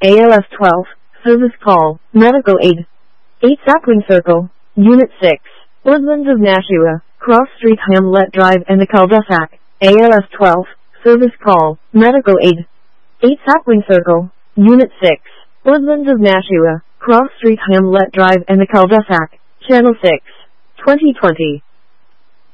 ALS 12, Service Call, Medical Aid. 8 Sapling Circle, Unit 6, Woodlands of Nashua, Cross Street Hamlet Drive and the Cul-de-sac. ALS 12, Service Call, Medical Aid. 8 Sapling Circle, Unit 6, Woodlands of Nashua, Cross Street Hamlet Drive and the Cul-de-sac. Channel 6, 2020.